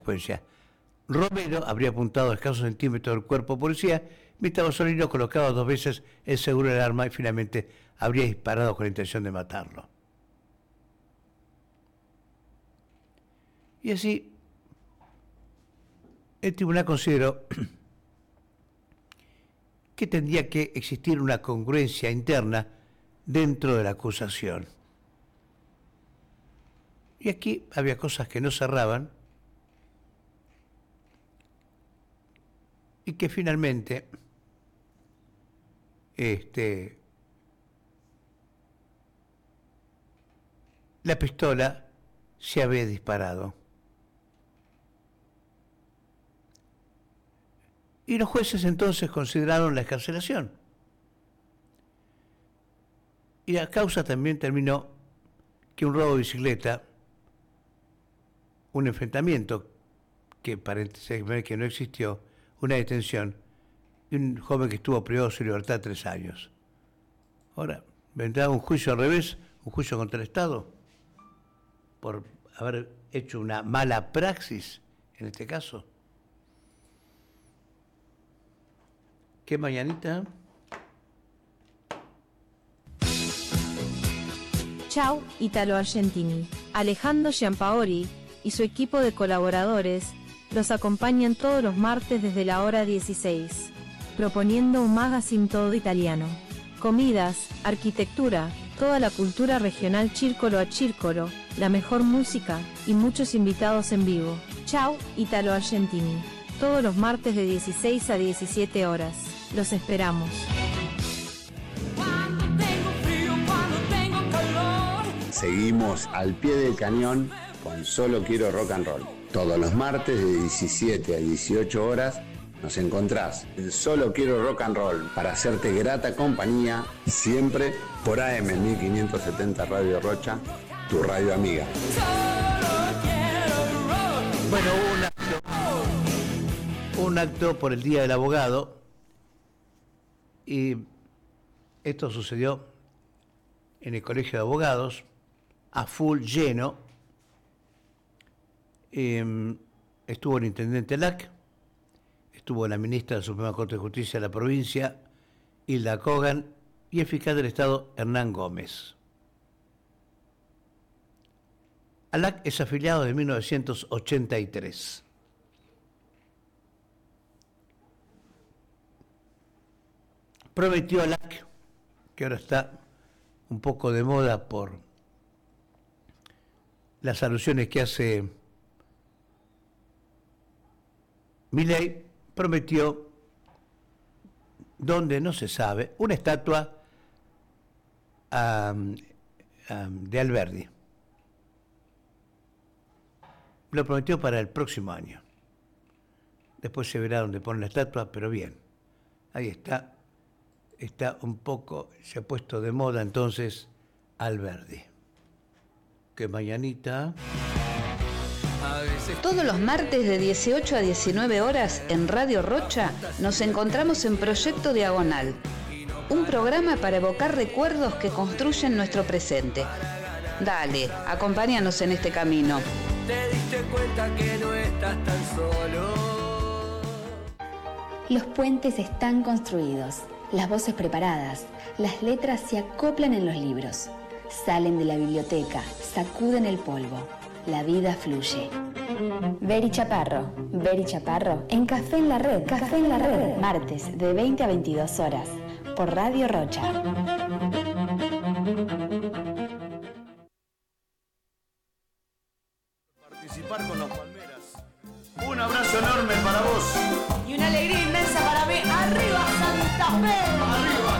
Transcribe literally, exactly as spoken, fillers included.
consecuencia. Romero habría apuntado a escasos centímetros del cuerpo policía, mientras Bosolino colocaba dos veces el seguro del arma y finalmente habría disparado con la intención de matarlo. Y así, el tribunal consideró que tendría que existir una congruencia interna dentro de la acusación. Y aquí había cosas que no cerraban y que finalmente este, la pistola se había disparado. Y los jueces entonces consideraron la excarcelación. Y la causa también terminó que un robo de bicicleta, un enfrentamiento que parece que no existió, una detención, y un joven que estuvo privado de su libertad tres años. Ahora, ¿vendrá un juicio al revés, un juicio contra el Estado, por haber hecho una mala praxis en este caso? ¿Qué mañanita? Ciao, Italo Argentini. Alejandro Giampaoli y su equipo de colaboradores los acompañan todos los martes desde la hora dieciséis, proponiendo un magazine todo italiano. Comidas, arquitectura, toda la cultura regional círcolo a círcolo, la mejor música y muchos invitados en vivo. Ciao, Italo Argentini. Todos los martes de dieciséis a diecisiete horas. Los esperamos. Seguimos al pie del cañón con Solo Quiero Rock and Roll. Todos los martes de diecisiete a dieciocho horas nos encontrás en Solo Quiero Rock and Roll para hacerte grata compañía, siempre por A M mil quinientos setenta Radio Rocha, tu radio amiga. Bueno, hubo un acto, un acto por el Día del Abogado, y esto sucedió en el Colegio de Abogados, a full lleno. Eh, estuvo el intendente Lac, estuvo la ministra de la Suprema Corte de Justicia de la provincia, Hilda Kogan, y el fiscal del Estado, Hernán Gómez. Alac es afiliado de mil novecientos ochenta y tres. Prometió Alac, que ahora está un poco de moda por las alusiones que hace Milei, prometió, donde no se sabe, una estatua um, um, de Alberdi. Lo prometió para el próximo año. Después se verá dónde pone la estatua, pero bien, ahí está. Está un poco, se ha puesto de moda entonces Alberdi. Que mañanita. Todos los martes de dieciocho a diecinueve horas en Radio Rocha nos encontramos en Proyecto Diagonal, un programa para evocar recuerdos que construyen nuestro presente. Dale, acompáñanos en este camino. Te diste cuenta que no estás tan solo. Los puentes están construidos, las voces preparadas, las letras se acoplan en los libros, salen de la biblioteca, sacuden el polvo, la vida fluye. Beri Chaparro, Beri Chaparro, en Café en la Red, Café en la Red, martes de veinte a veintidós horas, por Radio Rocha. Participar con los Palmeras. Un abrazo enorme para vos. Y una alegría inmensa para mí. ¡Arriba Santa Fe!